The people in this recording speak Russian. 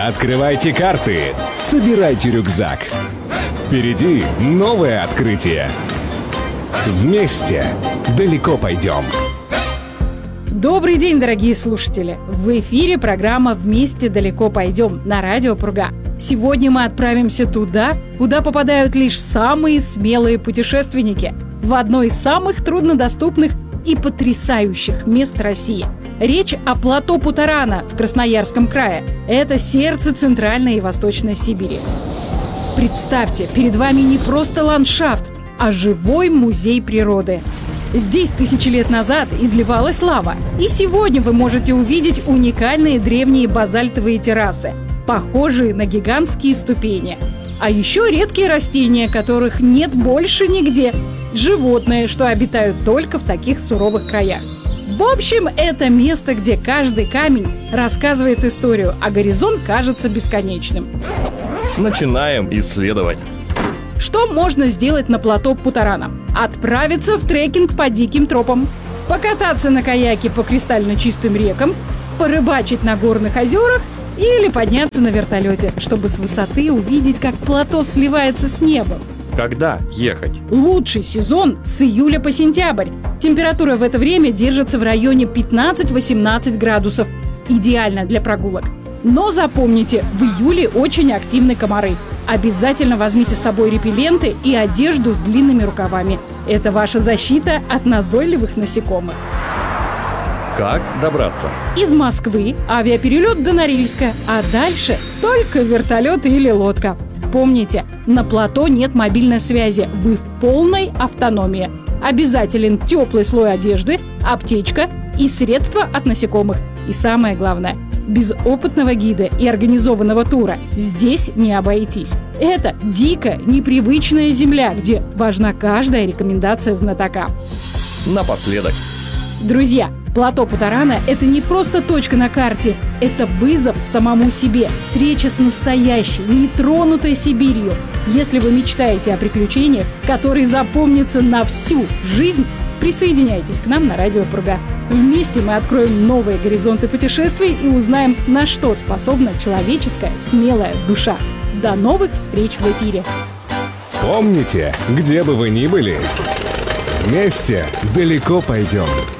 Открывайте карты, собирайте рюкзак. Впереди новое открытие. Вместе далеко пойдем. Добрый день, дорогие слушатели! В эфире программа «Вместе далеко пойдем» на радио Пурга. Сегодня мы отправимся туда, куда попадают лишь самые смелые путешественники. В одно из самых труднодоступных и потрясающих мест России. Речь о плато Путарана в Красноярском крае. Это сердце Центральной и Восточной Сибири. Представьте, перед вами не просто ландшафт, а живой музей природы. Здесь тысячи лет назад изливалась лава, и сегодня вы можете увидеть уникальные древние базальтовые террасы, похожие на гигантские ступени. А еще редкие растения, которых нет больше нигде, животные, что обитают только в таких суровых краях. В общем, это место, где каждый камень рассказывает историю, а горизонт кажется бесконечным. Начинаем исследовать. Что можно сделать на плато Путарана? Отправиться в трекинг по диким тропам, покататься на каяке по кристально чистым рекам, порыбачить на горных озерах или подняться на вертолете, чтобы с высоты увидеть, как плато сливается с небом. Когда ехать? Лучший сезон с июля по сентябрь. Температура в это время держится в районе 15-18 градусов. Идеально для прогулок. Но запомните, в июле очень активны комары. Обязательно возьмите с собой репелленты и одежду с длинными рукавами. Это ваша защита от назойливых насекомых. Как добраться? Из Москвы авиаперелет до Норильска, а дальше только вертолет или лодка. Помните, на плато нет мобильной связи, вы в полной автономии. Обязателен теплый слой одежды, аптечка и средства от насекомых. И самое главное, без опытного гида и организованного тура здесь не обойтись. Это дикая, непривычная земля, где важна каждая рекомендация знатока. Напоследок. Друзья, плато Путарана – это не просто точка на карте, это вызов самому себе, встреча с настоящей, нетронутой Сибирью. Если вы мечтаете о приключениях, которые запомнятся на всю жизнь, присоединяйтесь к нам на радио Пурга. Вместе мы откроем новые горизонты путешествий и узнаем, на что способна человеческая смелая душа. До новых встреч в эфире! Помните, где бы вы ни были, вместе далеко пойдем.